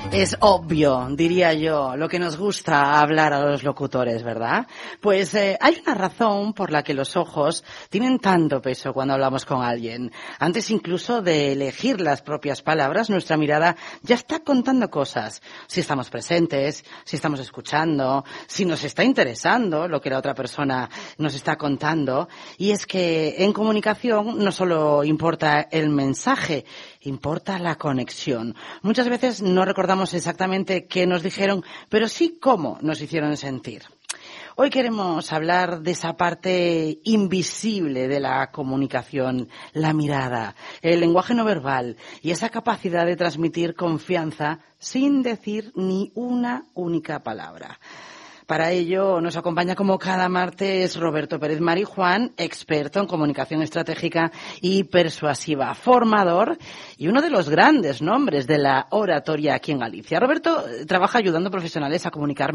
Es obvio, diría yo, lo que nos gusta hablar a los locutores, ¿verdad? Pues hay una razón por la que los ojos tienen tanto peso cuando hablamos con alguien. Antes incluso de elegir las propias palabras, nuestra mirada ya está contando cosas. Si estamos presentes, si estamos escuchando, si nos está interesando lo que la otra persona nos está contando. Y es que en comunicación no solo importa el mensaje, importa la conexión. Muchas veces no recordamos exactamente qué nos dijeron, pero sí cómo nos hicieron sentir. Hoy queremos hablar de esa parte invisible de la comunicación, la mirada, el lenguaje no verbal y esa capacidad de transmitir confianza sin decir ni una única palabra. Para ello nos acompaña como cada martes Roberto Pérez Marijuán, experto en comunicación estratégica y persuasiva, formador y uno de los grandes nombres de la oratoria aquí en Galicia. Roberto trabaja ayudando a profesionales a comunicar